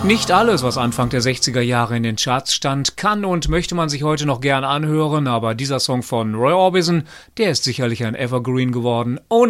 Nicht alles, was Anfang der 60er Jahre in den Charts stand, kann und möchte man sich heute noch gern anhören, aber dieser Song von Roy Orbison, der ist sicherlich ein Evergreen geworden. Only